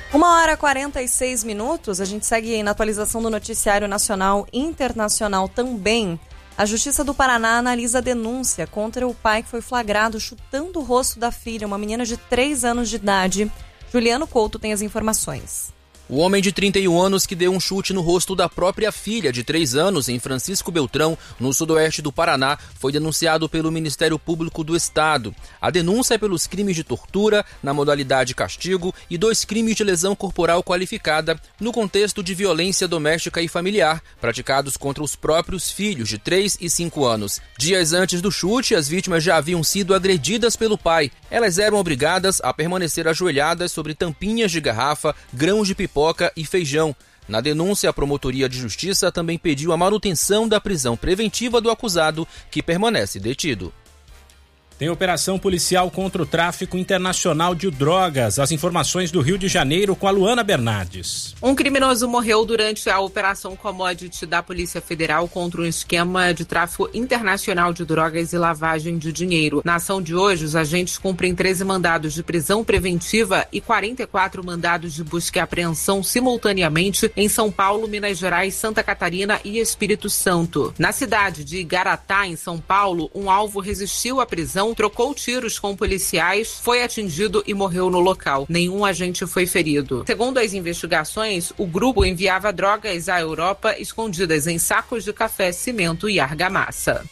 1h46, a gente segue aí na atualização do noticiário nacional e internacional também. A Justiça do Paraná analisa a denúncia contra o pai que foi flagrado chutando o rosto da filha, uma menina de 3 anos de idade. Juliano Couto tem as informações. O homem de 31 anos que deu um chute no rosto da própria filha de 3 anos em Francisco Beltrão, no sudoeste do Paraná, foi denunciado pelo Ministério Público do Estado. A denúncia é pelos crimes de tortura, na modalidade castigo, e 2 crimes de lesão corporal qualificada, no contexto de violência doméstica e familiar, praticados contra os próprios filhos de 3 e 5 anos. Dias antes do chute, as vítimas já haviam sido agredidas pelo pai. Elas eram obrigadas a permanecer ajoelhadas sobre tampinhas de garrafa, grãos de pipoca e feijão. Na denúncia, a Promotoria de Justiça também pediu a manutenção da prisão preventiva do acusado, que permanece detido. Tem operação policial contra o tráfico internacional de drogas. As informações do Rio de Janeiro com a Luana Bernardes. Um criminoso morreu durante a operação Commodity da Polícia Federal contra um esquema de tráfico internacional de drogas e lavagem de dinheiro. Na ação de hoje, os agentes cumprem 13 mandados de prisão preventiva e 44 mandados de busca e apreensão simultaneamente em São Paulo, Minas Gerais, Santa Catarina e Espírito Santo. Na cidade de Igaratá, em São Paulo, um alvo resistiu à prisão, trocou tiros com policiais, foi atingido e morreu no local. Nenhum agente foi ferido. Segundo as investigações, o grupo enviava drogas à Europa escondidas em sacos de café, cimento e argamassa.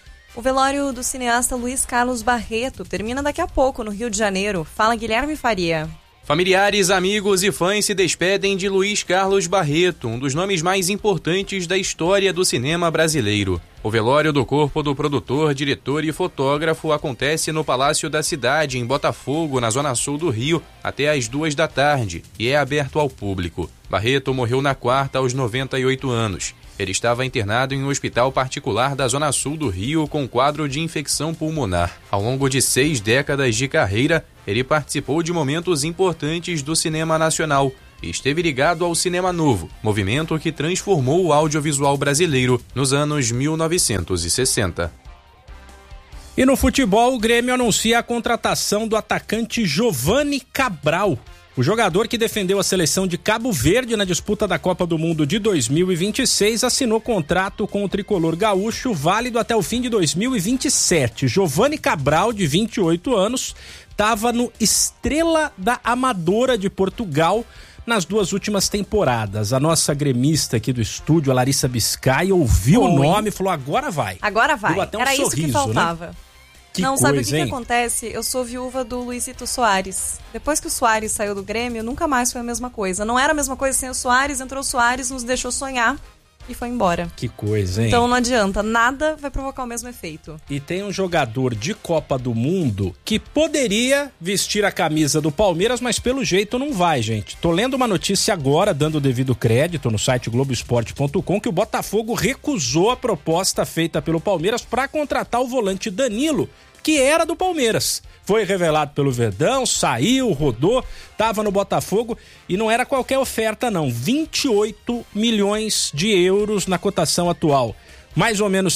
O velório do cineasta Luiz Carlos Barreto termina daqui a pouco no Rio de Janeiro. Fala, Guilherme Faria. Familiares, amigos e fãs se despedem de Luiz Carlos Barreto, um dos nomes mais importantes da história do cinema brasileiro. O velório do corpo do produtor, diretor e fotógrafo acontece no Palácio da Cidade, em Botafogo, na zona sul do Rio, até às 2 da tarde e é aberto ao público. Barreto morreu na quarta aos 98 anos. Ele estava internado em um hospital particular da zona sul do Rio com quadro de infecção pulmonar. Ao longo de 6 décadas de carreira, ele participou de momentos importantes do cinema nacional e esteve ligado ao Cinema Novo, movimento que transformou o audiovisual brasileiro nos anos 1960. E no futebol, o Grêmio anuncia a contratação do atacante Giovani Cabral. O jogador que defendeu a seleção de Cabo Verde na disputa da Copa do Mundo de 2026 assinou contrato com o tricolor gaúcho, válido até o fim de 2027. Giovani Cabral, de 28 anos, estava no Estrela da Amadora de Portugal nas 2 últimas temporadas. A nossa gremista aqui do estúdio, a Larissa Biscay, ouviu o nome e falou: agora vai. Agora vai. Deu até um Era sorriso, isso que faltava. Né? Não, sabe o que acontece? Eu sou viúva do Luizito Soares. Depois que o Soares saiu do Grêmio, nunca mais foi a mesma coisa. Não era a mesma coisa sem o Soares, entrou o Soares, nos deixou sonhar e foi embora. Que coisa, hein? Então não adianta, nada vai provocar o mesmo efeito. E tem um jogador de Copa do Mundo que poderia vestir a camisa do Palmeiras, mas pelo jeito não vai, gente. Tô lendo uma notícia agora, dando o devido crédito no site Globoesporte.com, que o Botafogo recusou a proposta feita pelo Palmeiras para contratar o volante Danilo, que era do Palmeiras. Foi revelado pelo Verdão, saiu, rodou, estava no Botafogo e não era qualquer oferta não, 28 milhões de euros na cotação atual. Mais ou menos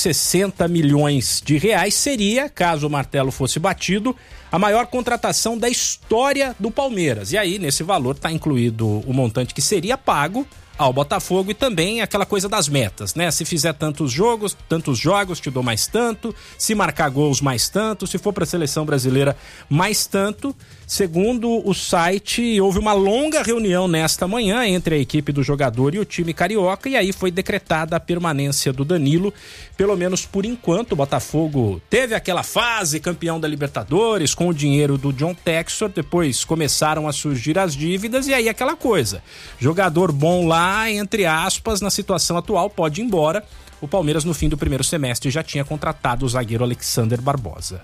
160 milhões de reais seria, caso o martelo fosse batido, a maior contratação da história do Palmeiras. E aí, nesse valor, está incluído o montante que seria pago ao Botafogo e também aquela coisa das metas, né? Se fizer tantos jogos, te dou mais tanto, se marcar gols, mais tanto, se for para a seleção brasileira, mais tanto. Segundo o site, houve uma longa reunião nesta manhã entre a equipe do jogador e o time carioca e aí foi decretada a permanência do Danilo, pelo menos por enquanto. O Botafogo teve aquela fase campeão da Libertadores com o dinheiro do John Textor, depois começaram a surgir as dívidas e aí aquela coisa, jogador bom lá, entre aspas, na situação atual, pode ir embora. O Palmeiras no fim do primeiro semestre já tinha contratado o zagueiro Alexander Barbosa.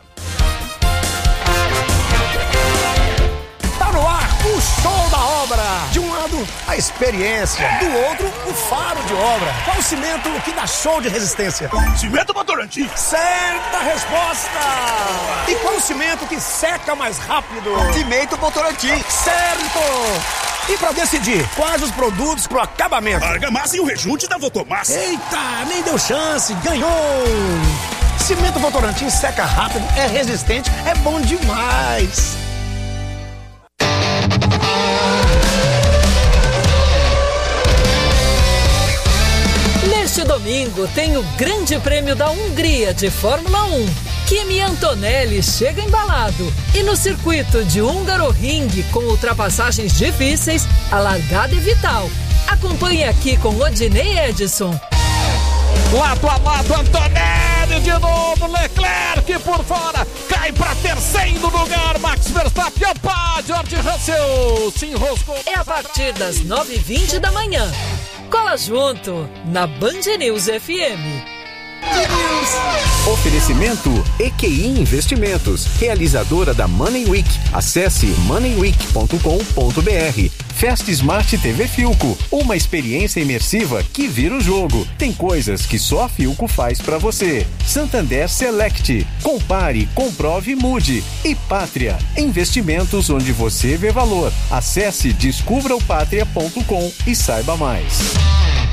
O show da obra. De um lado, a experiência. Do outro, o faro de obra. Qual o cimento que dá show de resistência? Cimento Votorantim. Certa resposta. E qual o cimento que seca mais rápido? Cimento Votorantim. Certo. E pra decidir quais os produtos pro acabamento? Argamassa e o rejunte da Votomassa. Eita, nem deu chance. Ganhou. Cimento Votorantim seca rápido, é resistente, é bom demais. domingo tem o Grande Prêmio da Hungria de Fórmula 1. Kimi Antonelli chega embalado. E no circuito de Hungaroring, com ultrapassagens difíceis, a largada é vital. Acompanhe aqui com Odinei Edson. Lado a lado, Antonelli de novo, Leclerc por fora, cai para terceiro lugar, Max Verstappen, opa, George Russell se enroscou. É a partir das 9h20 da manhã. Cola junto, na Band News FM. Oferecimento EQI Investimentos, realizadora da Money Week. Acesse moneyweek.com.br. Fast Smart TV Philco, uma experiência imersiva que vira o jogo. Tem coisas que só a Philco faz pra você. Santander Select, compare, comprove e mude. E Pátria, investimentos onde você vê valor. Acesse descubraopatria.com e saiba mais.